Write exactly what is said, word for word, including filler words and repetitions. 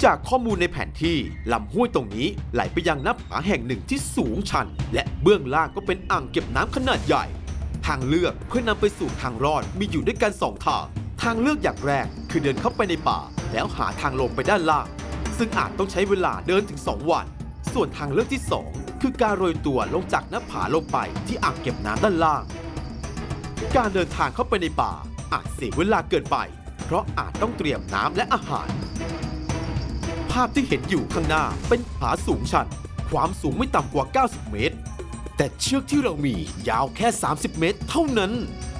จากข้อมูลในแผนที่ลำห้วยตรงนี้ไหลไปยังหน้าผาแห่งหนึ่งที่สูงชันและเบื้องล่างก็เป็นอ่างเก็บน้ำขนาดใหญ่ทางเลือกเพื่อนำไปสู่ทางรอดมีอยู่ด้วยกันสองทางทางเลือกอย่างแรกคือเดินเข้าไปในป่าแล้วหาทางลงไปด้านล่างซึ่งอาจต้องใช้เวลาเดินถึงสองวันส่วนทางเลือกที่สองคือการโรยตัวลงจากหน้าผาลงไปที่อ่างเก็บน้ำด้านล่างการเดินทางเข้าไปในป่าอาจเสียเวลาเกินไปเพราะอาจต้องเตรียมน้ำและอาหารภาพที่เห็นอยู่ข้างหน้าเป็นผาสูงชันความสูงไม่ต่ำกว่าเก้าสิบเมตรแต่เชือกที่เรามียาวแค่สามสิบเมตรเท่านั้น